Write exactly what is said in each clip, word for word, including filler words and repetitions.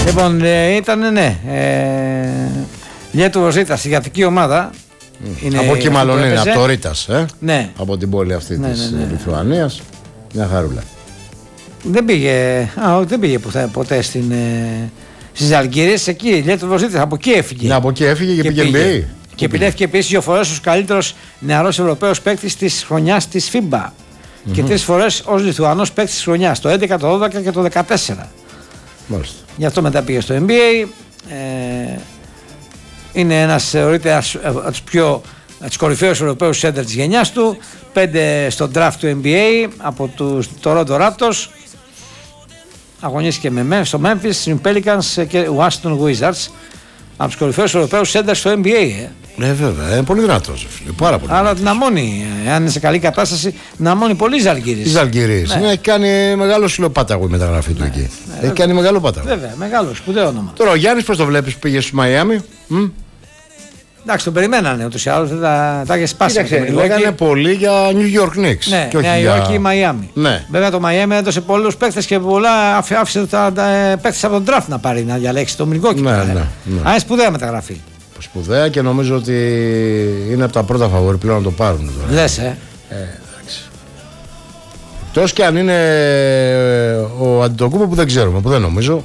Λοιπόν, ε, ήταν ναι. Ε, Λιέτου Βοζίτα, συγγραφική ομάδα. Mm. Είναι από εκεί μάλλον είναι, από το Ρίτας, ε? Ναι. Από την πόλη αυτή ναι, της ναι, ναι. Λιθουανίας. Μια χαρούλα. Δεν πήγε, α, δεν πήγε ποτέ, ποτέ στην, ε, στις Ζαλγκίρες, εκεί, Λιέτου Βοζίτα, από εκεί έφυγε. Ναι, από εκεί έφυγε και, και πήγε N B A. Και επιλέχθηκε επίσης δύο φορές ως καλύτερος νεαρός Ευρωπαίος παίκτης της χρονιάς της φίμπα. Mm-hmm. Και τρεις φορές ως Λιθουανός παίκτης της χρονιάς, το έντεκα, το δώδεκα και το δεκατέσσερα. Μάλιστα. Γι' αυτό μετά πήγε στο N B A. Ε, είναι ένας, θεωρείται, από τους πιο τους κορυφαίους Ευρωπαίους σέντερ της γενιάς του. Πέντε στο draft του N B A από τους Toronto Raptors. Αγωνίστηκε με, στο Memphis, New Pelicans και Washington Wizards. Από τους κορυφαίους Ευρωπαίους σέντερ στο N B A. Ε. Ναι, βέβαια, είναι πολύ δυνατός. Πάρα πολύ. Άρα δυναμώνει, αν είναι σε καλή κατάσταση, δυναμώνει πολύ Ζαλγκίρις. Η Ζαλγκίρις. Ναι. Ναι, έχει κάνει μεγάλο ψιλοπάταγο η μεταγραφή του ναι. εκεί. Ναι, έχει κάνει μεγάλο πάταγο. Βέβαια, μεγάλο, σπουδαίο όνομα. Τώρα ο Γιάννης, πώς το βλέπεις που πήγε στο Μαϊάμι? Εντάξει, τον περιμένανε ούτως ή άλλως, δεν τα, τα είχε σπάσει. Λέγανε πολύ για New York Knicks. Ναι, Νέα Υόρκη ή Μαϊάμι. Ναι. Βέβαια το Μαϊάμι έδωσε πολλούς παίκτες και πολλά άφησε τα, τα παίκτες από τον draft να πάρει να διαλέξει το Μιλγόκι. Ναι, ναι, ναι. Αν είναι σπουδαία μεταγραφή. Σπουδαία και νομίζω ότι είναι από τα πρώτα φαβόρι πλέον να το πάρουν. Λες, ε. ε εντάξει. Τόσο και αν είναι ο Αντιτοκούμπο που δεν ξέρουμε, που δεν νομίζω.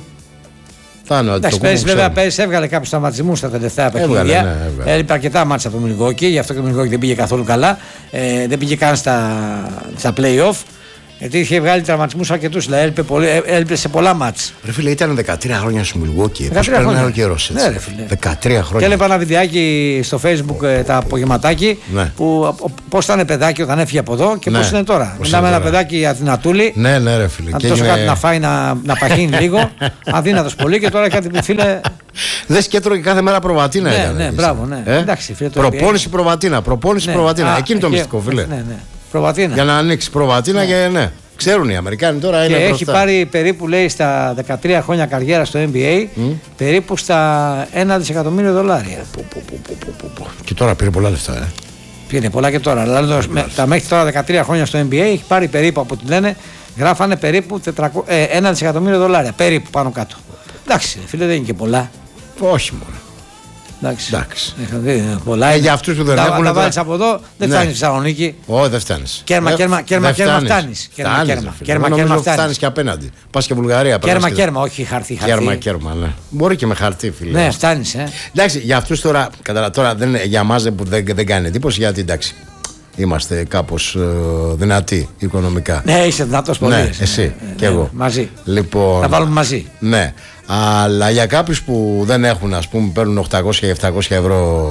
Θα είναι ο Αντιτοκούμπο. Εντάξει, βέβαια πέρυσι έβγαλε κάποιους τραυματισμούς στα τελευταία παιχνίδια. Ναι, έλειπε αρκετά μάτσα από το Μιλγόκι, γι' αυτό και το Μιλγόκι δεν πήγε καθόλου καλά. Ε, δεν πήγε καν στα, στα play-off. Γιατί είχε βγάλει τραυματισμούς αρκετούς, δηλαδή έλειπε, πολύ, έλειπε σε πολλά μάτς. Ρε φίλε, ήταν δεκατρία χρόνια στο Μιλγόκι. Πώς περνάει ο καιρός έτσι. Ναι, ρε φίλε. δεκατρία χρόνια. Και έλεγα ένα βιντεάκι στο Facebook ε, τα απογευματάκι ναι. που πώς ήταν παιδάκι όταν έφυγε από εδώ και ναι. πώς είναι τώρα. Μιλάμε ένα παιδάκι Αθηνατούλη. Ναι, ναι, ρε φίλε. Να του δώσω κάτι να φάει, να, να παχύνει λίγο. Αδύνατος πολύ και τώρα κάτι φίλε. Δεν σκέτρωγε κάθε μέρα προβατίνα. Ναι, ναι, μπράβο, ναι. Εντάξει, φίλε, προπόνηση προβατίνα. Προπόνηση προβατίνα. Εκείνη το μυστικό, φίλε. Προβατίνα. Για να ανοίξει προβατίνα και ναι. Ξέρουν οι Αμερικάνοι τώρα είναι. Και έχει μπροστά. πάρει περίπου, λέει, στα δεκατρία χρόνια καριέρα στο N B A mm. περίπου στα ένα δισεκατομμύριο δολάρια. Που, που, που, που, που, που. Και τώρα πήρε πολλά λεφτά, ε. Πήρε πολλά και τώρα. Δηλαδή, με, τα μέχρι τώρα δεκατρία χρόνια στο N B A έχει πάρει περίπου, από ό,τι λένε, γράφανε περίπου τετρακόσια, ε, ένα δισεκατομμύριο δολάρια. Περίπου πάνω κάτω. Εντάξει, φίλε, δεν είναι και πολλά. Όχι μόνο. Εντάξει. Εντάξει. Πολλά. Ε, για αυτούς που δεν τα, έχουν. Τα βάλεις από εδώ, δεν φτάνεις στη Θεσσαλονίκη. Όχι, δεν φτάνεις. Κέρμα, κέρμα, κέρμα, κέρμα φτάνεις. Κέρμα, κέρμα, κέρμα, κέρμα φτάνεις και απέναντι. Πας και Βουλγαρία. Κέρμα, κέρμα, όχι χαρτί. Κέρμα, κέρμα, ναι. Μπορεί και με χαρτί, φίλε. Ναι, φτάνεις, ε. Εντάξει, για αυτούς τώρα, τώρα δεν, για εμάς δεν, δεν, δεν κάνει εντύπωση γιατί εντάξει. Είμαστε κάπως ε, δυνατοί οικονομικά. Ναι, είσαι δυνατός πολύ. Ναι, εσύ ναι, και ναι, εγώ. Μαζί. Λοιπόν, θα βάλουμε μαζί. Ναι. Αλλά για κάποιους που δεν έχουν, ας πούμε, παίρνουν οκτακόσια επτακόσια ευρώ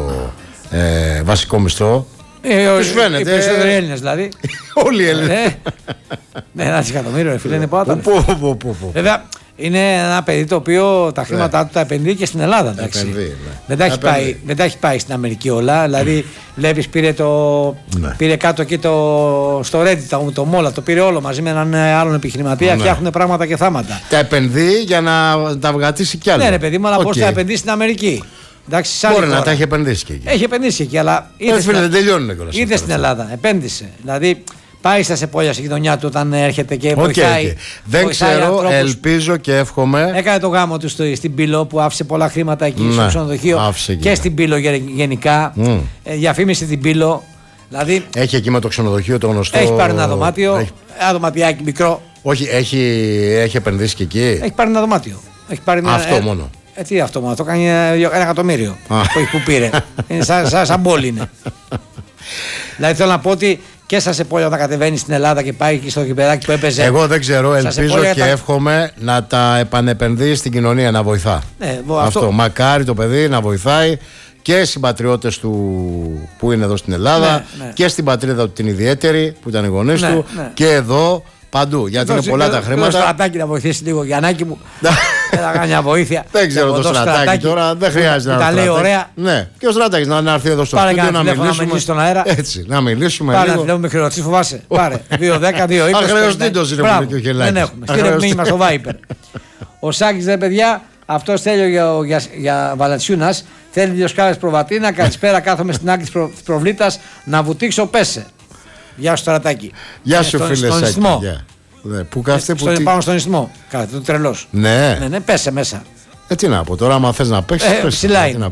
ε, βασικό μισθό. Ε, τους φαίνεται. Οι περισσότεροι Έλληνες δηλαδή. Όλοι οι Έλληνες. Ε, ναι, ένα δισεκατομμύριο, φίλε, είναι πάντα. Βέβαια, είναι ένα παιδί το οποίο τα χρήματά του τα επενδύει και στην Ελλάδα. Εντάξει. Επενδύει, ναι. δεν, τα έχει πάει, δεν τα έχει πάει στην Αμερική όλα. Δηλαδή, βλέπεις, πήρε, το, ναι. πήρε κάτω εκεί το, στο Reddit το, το Μόλα, το πήρε όλο μαζί με έναν άλλον επιχειρηματία. Ναι. Φτιάχνουν πράγματα και θάματα. Τα επενδύει για να τα βγατήσει κι άλλο. Ναι, ρε παιδί μου, αλλά okay. πώς θα επενδύσει στην Αμερική. Εντάξει, μπορεί να τα έχει επενδύσει και εκεί. Έχει επενδύσει εκεί, αλλά ήρθε στην, δεν τελειώνουν κιόλας. Ήρθε στην Ελλάδα, επένδυσε. Δηλαδή, πάει στα σεπόλια στη γειτονιά του όταν έρχεται και βοηθάει. Okay, okay. Δεν βοηθάει ξέρω, ανθρώπους. Ελπίζω και εύχομαι. Έκανε το γάμο του στο, στην Πύλο που άφησε πολλά χρήματα εκεί ναι, στο ξενοδοχείο. Και, και στην Πύλο γενικά. Mm. Ε, διαφήμισε την Πύλο. Δηλαδή, έχει εκεί με το ξενοδοχείο το γνωστό. Έχει πάρει ένα δωμάτιο. Έχει... Ένα δωματιάκι μικρό. Όχι, έχει, έχει επενδύσει και εκεί. Έχει πάρει ένα δωμάτιο. Έχει πάρει μια... Αυτό ε... μόνο. Ε, τι αυτό μόνο, το κάνει ένα εκατομμύριο που πήρε. Είναι σαν, σαν, σαν πόλη είναι. Δηλαδή θέλω να πω ότι και στα σεπόλια όταν κατεβαίνει στην Ελλάδα και πάει και στο γηπεδάκι που έπαιζε. Εγώ δεν ξέρω, ελπίζω και τα... εύχομαι να τα επανεπενδύει στην κοινωνία, να βοηθά. Ναι, αυτό. αυτό. Μακάρι το παιδί να βοηθάει και συμπατριώτες του που είναι εδώ στην Ελλάδα ναι, ναι. και στην πατρίδα του την ιδιαίτερη που ήταν οι γονείς ναι, του ναι. και εδώ. Παντού, γιατί είναι πολλά τα χρήματα. Το στρατάκι να βοηθήσει λίγο, Γιαννάκη μου. Δεν θα κάνει μια βοήθεια. Δεν ξέρω το στρατάκι τώρα, δεν χρειάζεται να τα λέει ωραία. Ναι, και ο στρατάκι να έρθει εδώ στο στούντιο να μιλήσουμε. στον αέρα. Έτσι, να μιλήσουμε. Πάρε να μιλήσουμε με χρεωτή, φοβάσαι. Πάρε. δύο δέκα δύο είκοσι. Αχρεωστήτως είναι που και ο Χελάκης. Δεν έχουμε. Στείλε μήνυμα στο Viper. Ο Σάκης, ρε παιδιά, αυτό θέλει για Βαλαντσιούνας. Θέλει δύο σκάλες προβατίνα. Καλησπέρα, κάθομαι στην άκρη τη προβλήτα να βουτήξω, πέσε. Γεια σου, στρατάκι. Γεια σου, φίλε Σάκη. Ναι, που κάθεται που. Στον, πάνω στον ισθμό. Κάθεται, το τρελός. Ναι. Ναι, ναι, πέσε μέσα. Ε, τι να πω τώρα, άμα θες να παίξεις. Ε, ψηλά είναι.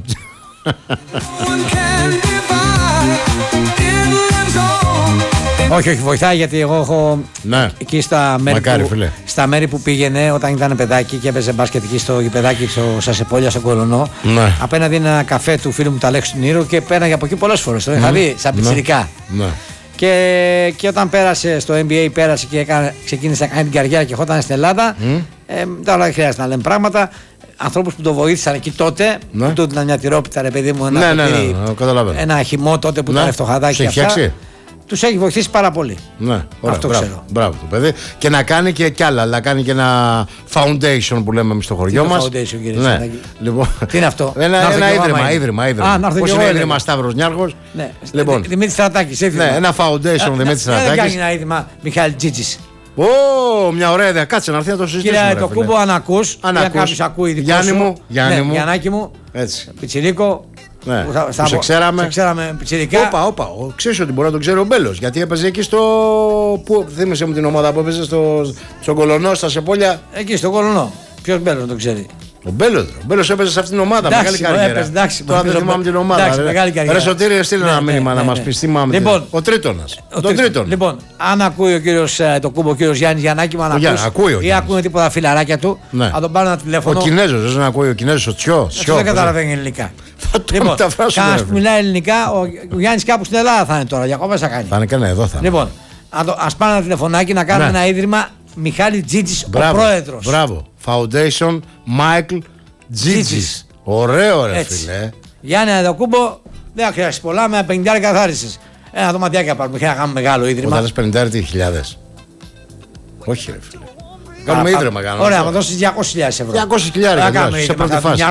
Όχι, όχι, βοηθάει γιατί εγώ έχω ναι. εκεί στα μέρη, Μακάρι, που, φίλε. στα μέρη που πήγαινε όταν ήταν παιδάκι και έπαιζε μπάσκετ εκεί στο γηπεδάκι στο Σασεπόλια, στον Κολονό. Ναι. Απέναντι είναι ένα καφέ του φίλου μου του Αλέξη του Νήρου και πέραγε από εκεί πολλές φορές. Το είχα δει σαν πιτσιρικά. Ναι. Και, και όταν πέρασε στο N B A, πέρασε και έκανε, ξεκίνησε να κάνει την καριέρα και ερχόταν στην Ελλάδα. Mm. Ε, τώρα δεν χρειάζεται να λέμε πράγματα. Ανθρώπους που το βοήθησαν εκεί τότε, ναι. που του έδιναν μια τυρόπιτα, ρε παιδί μου, ένα, ναι, ναι, ναι, ναι, ένα χυμό τότε που ναι. ήταν φτωχαδάκι. Τους έχει βοηθήσει πάρα πολύ. Ναι, ωραία, αυτό μπράβο, ξέρω. Μπράβο το παιδί. Και να κάνει και κι άλλα. Να κάνει και ένα foundation που λέμε εμείς στο χωριό μας. Foundation, κύριε ναι. Λοιπόν, τι είναι αυτό? Ένα, ένα ίδρυμα, ίδρυμα, ίδρυμα. Α, πώς είναι ίδρυμα Σταύρος Νιάρχος. Ναι. Λοιπόν, Δημήτρης Στρατάκης. Ναι, ένα foundation Δημήτρης Στρατάκης. Δεν κάνει ένα ίδρυμα Μιχάλη Τζίτζης. Ω, μια ωραία ιδέα. Κάτσε να έρθει να το συζητήσουμε. Κύριε το κούμπο, αν ακούς, αν κάποιος ακούει δικό Γιάννη σου, μου, Γιάννη ναι, μου. Γιαννάκη μου, έτσι. Πιτσιρίκο. Ναι, που θα, που σε ξέραμε. Σε ξέραμε πιτσιρικά. Όπα, όπα. Ξέρεις ότι μπορεί να τον ξέρει ο Μπέλος. Γιατί έπαιζε εκεί στο. Πού, θύμισε μου την ομάδα που έπαιζε στο, στον Κολονό, στα Σεπόλια. Εκεί στον Κολονό. Ποιος Μπέλος να τον ξέρει? Ο Μπέλος. Ο Μπέλος έπαιζε σε αυτήν την ομάδα. Εντάξει, μεγάλη καριέρα. Έπαιζε, εντάξει, τώρα δεν θυμάμαι την ομάδα. Εντάξει, μεγάλη καριέρα. Ρε Σωτήρη, στείλε ένα μήνυμα να μας πει τι μάμε. Λοιπόν, ο Τρίτονας. Ο τον Τρίτον. Λοιπόν, αν ακούει ο κύριος το κούμπο, ο κύριος Γιάννης Γιαννάκη, μα να ακούει ή ακούνε τίποτα φιλαράκια του, να τον πάρουν ένα τηλέφωνο. Ο Κινέζος, δεν ακούει ο Κινέζος, ο Τσιό. Δεν καταλαβαίνει ελληνικά. Λοιπόν, κανένα που μιλάει ελληνικά, ο Γιάννης κάπου στην Ελλάδα θα είναι τώρα, διακοπές θα κάνει. Θα είναι και ναι, εδώ θα είναι. Λοιπόν, ας πάρουν ένα τηλεφωνάκι να κάνουμε ένα ίδρυμα Μιχάλη Τζίτζης, ο πρόεδρος. Μπράβο. Foundation Michael Τζίτζης. Ωραίο ρε φίλε. Γιάννη Αντοκούμπο, δεν χρειάζεται πολλά, με πενήντα καθάρισες. Ένα δωματιάκι πάρουμε και να κάνουμε μεγάλο ίδρυμα. Όταν λες πενήντα τι χιλιάδες. Όχι ρε φίλε. Κάνουμε ίδρυμα. Ωραία, θα δώσεις διακόσιες χιλιάδες ευρώ. διακόσιες χιλιάδες σε πρώτη φάση.